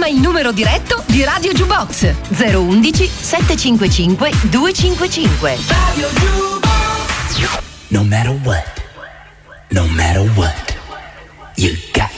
Chiama il numero diretto di Radio Jukebox 011 755 255. Radio Jukebox. No matter what, you